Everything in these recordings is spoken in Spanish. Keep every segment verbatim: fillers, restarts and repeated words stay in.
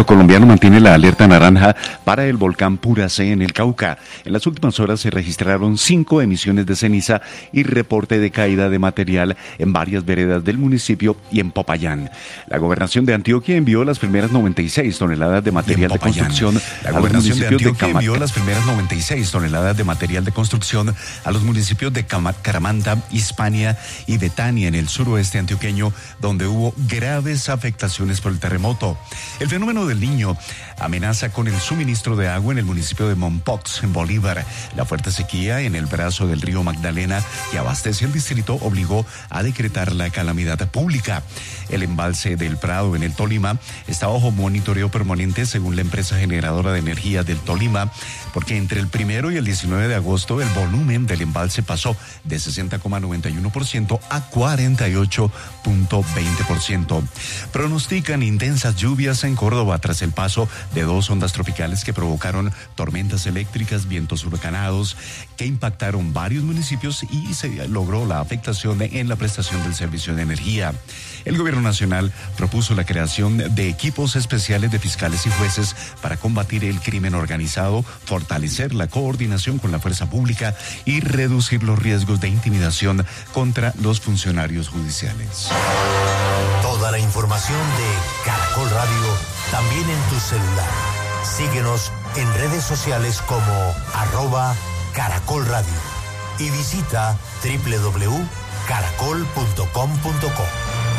colombiano mantiene la alerta naranja para el volcán Puracé en el Cauca. En las últimas horas se registraron cinco emisiones de ceniza y reporte de caída de material en varias veredas del municipio y en Popayán. La gobernación de Antioquia envió las primeras noventa y seis toneladas de material de construcción La gobernación de Antioquia envió las primeras noventa y seis toneladas de material de construcción a los municipios de Caramanta, Hispania y Betania en el suroeste antioqueño, donde hubo graves afectaciones por el terremoto. El fenómeno del Niño amenaza con el suministro de agua en el municipio de Mompox, en Bolívar. La fuerte sequía en el brazo del río Magdalena, que abastece el distrito, obligó a decretar la calamidad pública. El embalse del Prado en el Tolima está bajo monitoreo permanente según la empresa generadora de energía del Tolima, porque entre el primero y el diecinueve de agosto el volumen del embalse pasó de sesenta coma noventa y uno por ciento a cuarenta y ocho coma veinte por ciento. Pronostican intensas lluvias en Córdoba tras el paso de dos ondas tropicales que provocaron tormentas eléctricas, vientos huracanados que impactaron varios municipios y se logró la afectación en la prestación del servicio de energía. El gobierno nacional propuso la creación de equipos especiales de fiscales y jueces para combatir el crimen organizado, fortalecer la coordinación con la fuerza pública y reducir los riesgos de intimidación contra los funcionarios judiciales. Toda la información de Caracol Radio también en tu celular. Síguenos en redes sociales como arroba Caracol Radio y visita doble u doble u doble u punto caracol punto com punto co.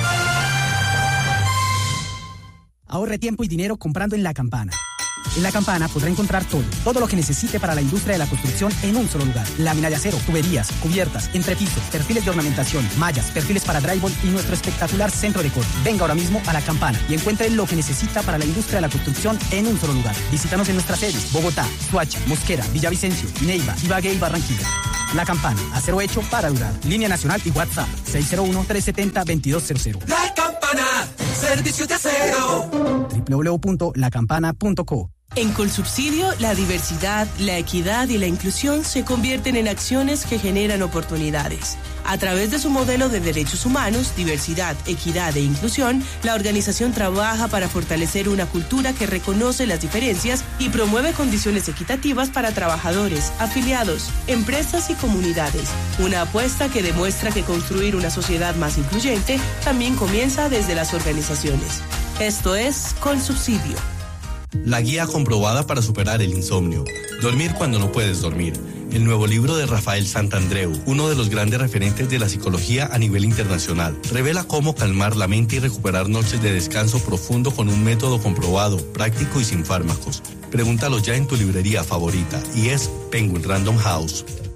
Ahorre tiempo y dinero comprando en La Campana. En La Campana podrá encontrar todo, todo lo que necesite para la industria de la construcción en un solo lugar. Lámina de acero, tuberías, cubiertas, entrepisos, perfiles de ornamentación, mallas, perfiles para drywall y nuestro espectacular centro de corte. Venga ahora mismo a La Campana y encuentre lo que necesita para la industria de la construcción en un solo lugar. Visítanos en nuestras sedes: Bogotá, Soacha, Mosquera, Villavicencio, Neiva, Ibagué y Barranquilla. La Campana, acero hecho para durar. Línea nacional y WhatsApp seis cero uno, tres siete cero, dos dos cero cero. La Campana, servicio de acero. doble u doble u doble u punto la campana punto co. En Colsubsidio, la diversidad, la equidad y la inclusión se convierten en acciones que generan oportunidades. A través de su modelo de derechos humanos, diversidad, equidad e inclusión, la organización trabaja para fortalecer una cultura que reconoce las diferencias y promueve condiciones equitativas para trabajadores, afiliados, empresas y comunidades. Una apuesta que demuestra que construir una sociedad más incluyente también comienza desde las organizaciones. Esto es Colsubsidio. La guía comprobada para superar el insomnio. Dormir cuando no puedes dormir. El nuevo libro de Rafael Santandreu, uno de los grandes referentes de la psicología a nivel internacional, revela cómo calmar la mente y recuperar noches de descanso profundo con un método comprobado, práctico y sin fármacos. Pregúntalo ya en tu librería favorita y es Penguin Random House.